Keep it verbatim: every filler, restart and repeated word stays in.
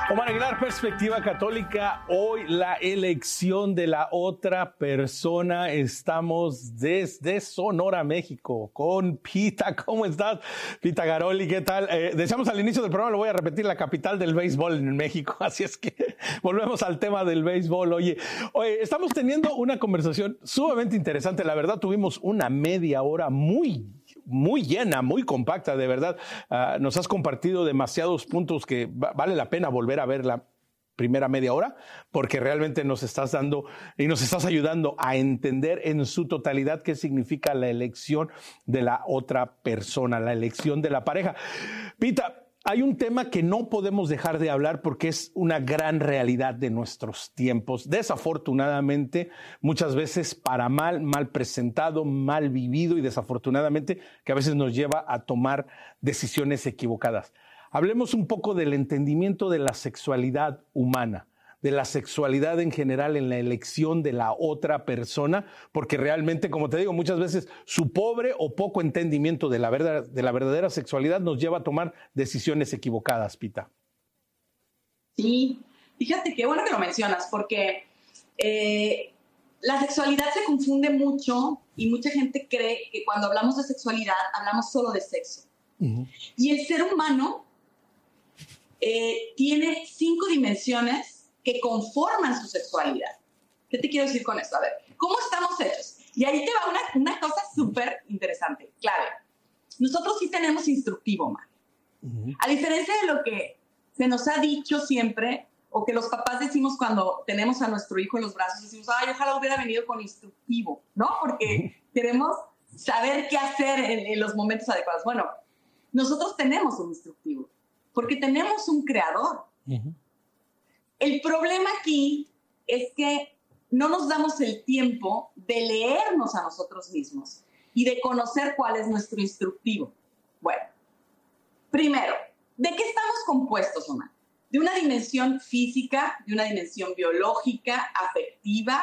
Omar Aguilar, Perspectiva Católica. Hoy la elección de la otra persona. Estamos desde Sonora, México, con Pita. ¿Cómo estás, Pita Garoli? ¿Qué tal? Eh, decíamos al inicio del programa, lo voy a repetir, la capital del béisbol en México. Así es que volvemos al tema del béisbol. Oye, oye, estamos teniendo una conversación sumamente interesante. La verdad, tuvimos una media hora muy muy llena, muy compacta, de verdad. Uh, nos has compartido demasiados puntos que va- vale la pena volver a ver la primera media hora, porque realmente nos estás dando y nos estás ayudando a entender en su totalidad qué significa la elección de la otra persona, la elección de la pareja. Pita, hay un tema que no podemos dejar de hablar porque es una gran realidad de nuestros tiempos. Desafortunadamente, muchas veces para mal, mal presentado, mal vivido y desafortunadamente que a veces nos lleva a tomar decisiones equivocadas. Hablemos un poco del entendimiento de la sexualidad humana, de la sexualidad en general en la elección de la otra persona, porque realmente, como te digo, muchas veces su pobre o poco entendimiento de la verdad, de la verdadera sexualidad nos lleva a tomar decisiones equivocadas, Pita. Sí, fíjate qué bueno que lo mencionas, porque eh, la sexualidad se confunde mucho y mucha gente cree que cuando hablamos de sexualidad hablamos solo de sexo. Uh-huh. Y el ser humano eh, tiene cinco dimensiones que conforman su sexualidad. ¿Qué te quiero decir con esto? A ver, ¿cómo estamos hechos? Y ahí te va una, una cosa súper interesante, clave. Nosotros sí tenemos instructivo, man. Uh-huh. A diferencia de lo que se nos ha dicho siempre, o que los papás decimos cuando tenemos a nuestro hijo en los brazos, decimos, ay, ojalá hubiera venido con instructivo, ¿no? Porque uh-huh. queremos saber qué hacer en, en los momentos adecuados. Bueno, nosotros tenemos un instructivo, porque tenemos un creador. Uh-huh. El problema aquí es que no nos damos el tiempo de leernos a nosotros mismos y de conocer cuál es nuestro instructivo. Bueno, primero, ¿de qué estamos compuestos, Omar? De una dimensión física, de una dimensión biológica, afectiva,